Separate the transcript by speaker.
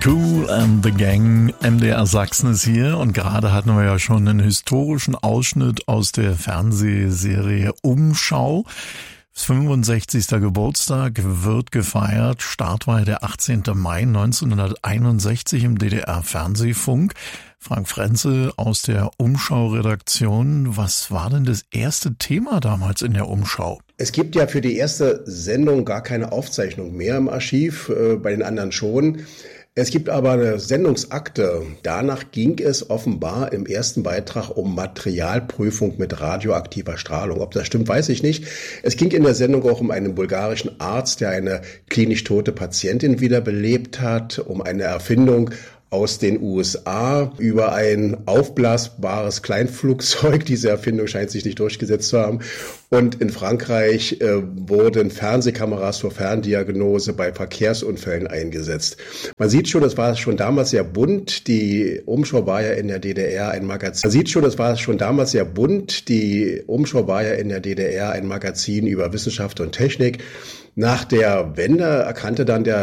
Speaker 1: Kool and the Gang, MDR Sachsen ist hier und gerade hatten wir ja schon einen historischen Ausschnitt aus der Fernsehserie Umschau. Das 65. Geburtstag wird gefeiert. Start war der 18. Mai 1961 im DDR-Fernsehfunk. Frank Frenzel aus der Umschau-Redaktion. Was war denn das erste Thema damals in der Umschau?
Speaker 2: Es gibt ja für die erste Sendung gar keine Aufzeichnung mehr im Archiv, bei den anderen schon. Es gibt aber eine Sendungsakte. Danach ging es offenbar im ersten Beitrag um Materialprüfung mit radioaktiver Strahlung. Ob das stimmt, weiß ich nicht. Es ging in der Sendung auch um einen bulgarischen Arzt, der eine klinisch tote Patientin wiederbelebt hat, um eine Erfindung aus den USA über ein aufblasbares Kleinflugzeug. Diese Erfindung scheint sich nicht durchgesetzt zu haben. Und in Frankreich wurden Fernsehkameras zur Ferndiagnose bei Verkehrsunfällen eingesetzt. Man sieht schon, das war schon damals sehr bunt. Die Umschau war ja in der DDR ein Magazin. Über Wissenschaft und Technik. Nach der Wende erkannte dann der